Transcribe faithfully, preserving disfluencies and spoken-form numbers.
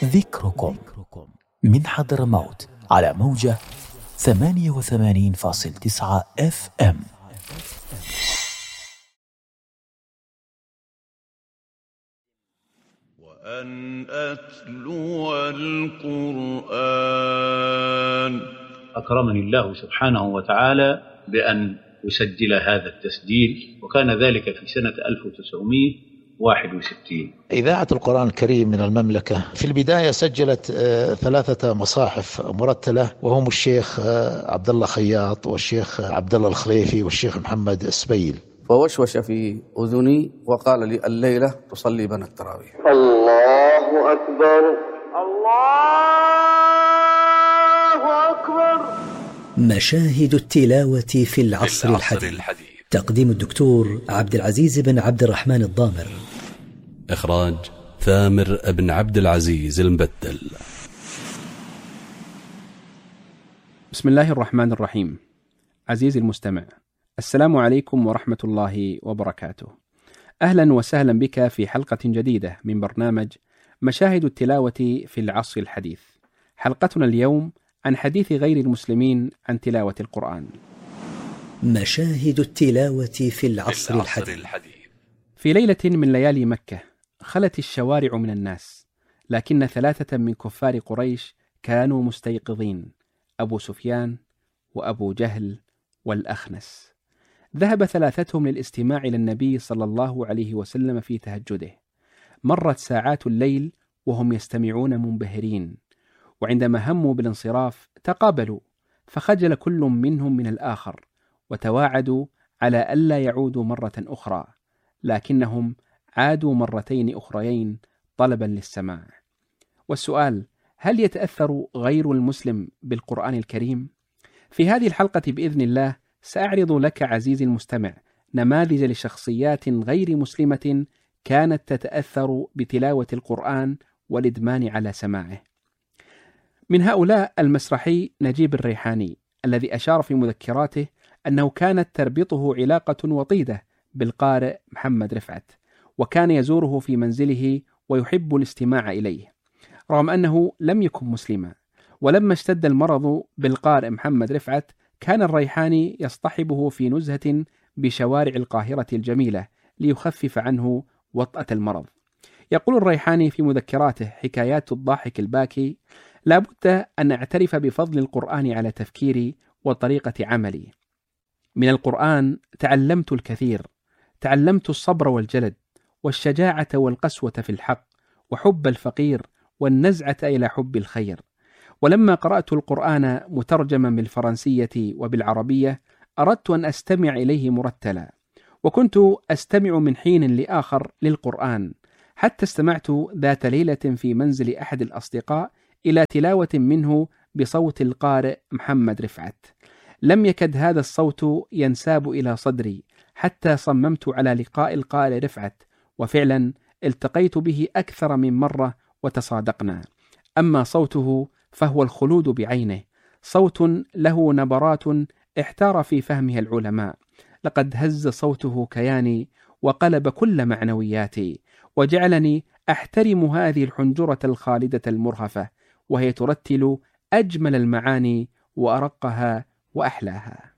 ذكركم من حضرموت على موجة ثمانية وثمانين فاصل تسعة اف ام. وأن أتلو القرآن. أكرمني الله سبحانه وتعالى بأن أسجل هذا التسجيل، وكان ذلك في سنة ألف وتسعمائة وواحد وستين. إذاعة القرآن الكريم من المملكة في البداية سجلت ثلاثة مصاحف مرتلة، وهم الشيخ عبد الله خياط والشيخ عبد الله الخليفي والشيخ محمد السبيل. فوشوش في أذني وقال لي الليلة تصلي بنا التراويح. الله أكبر الله أكبر. مشاهد التلاوة في العصر الحديث. تقديم الدكتور عبد العزيز بن عبد الرحمن الضامر. إخراج ثامر بن عبد العزيز المبدل. بسم الله الرحمن الرحيم. عزيزي المستمع، السلام عليكم ورحمة الله وبركاته. أهلا وسهلا بك في حلقة جديدة من برنامج مشاهد التلاوة في العصر الحديث. حلقتنا اليوم عن حديث غير المسلمين عن تلاوة القرآن. مشاهد التلاوة في العصر, العصر الحديث. الحديث. في ليلة من ليالي مكة خلت الشوارع من الناس، لكن ثلاثة من كفار قريش كانوا مستيقظين: أبو سفيان وأبو جهل والأخنس. ذهب ثلاثتهم للاستماع إلى النبي صلى الله عليه وسلم في تهجده. مرت ساعات الليل وهم يستمعون منبهرين، وعندما هموا بالانصراف تقابلوا، فخجل كل منهم من الآخر، وتواعدوا على ألا يعودوا مرة أخرى، لكنهم عادوا مرتين أخريين طلبا للسماع. والسؤال: هل يتأثر غير المسلم بالقرآن الكريم؟ في هذه الحلقة بإذن الله سأعرض لك عزيزي المستمع نماذج لشخصيات غير مسلمة كانت تتأثر بتلاوة القرآن والإدمان على سماعه. من هؤلاء المسرحي نجيب الريحاني، الذي أشار في مذكراته أنه كانت تربطه علاقة وطيدة بالقارئ محمد رفعت، وكان يزوره في منزله ويحب الاستماع إليه رغم أنه لم يكن مسلما. ولما اشتد المرض بالقارئ محمد رفعت كان الريحاني يصطحبه في نزهة بشوارع القاهرة الجميلة ليخفف عنه وطأة المرض. يقول الريحاني في مذكراته حكايات الضاحك الباكي: لا بد أن أعترف بفضل القرآن على تفكيري وطريقة عملي. من القرآن تعلمت الكثير، تعلمت الصبر والجلد والشجاعة والقسوة في الحق وحب الفقير والنزعة إلى حب الخير. ولما قرأت القرآن مترجما بالفرنسية وبالعربية أردت أن أستمع إليه مرتلا، وكنت أستمع من حين لآخر للقرآن، حتى استمعت ذات ليلة في منزل أحد الأصدقاء إلى تلاوة منه بصوت القارئ محمد رفعت. لم يكد هذا الصوت ينساب إلى صدري حتى صممت على لقاء القارئ رفعت، وفعلا التقيت به أكثر من مرة وتصادقنا. أما صوته فهو الخلود بعينه، صوت له نبرات احتار في فهمها العلماء. لقد هز صوته كياني وقلب كل معنوياتي، وجعلني أحترم هذه الحنجرة الخالدة المرهفة، وهي ترتل أجمل المعاني وأرقها وأحلاها.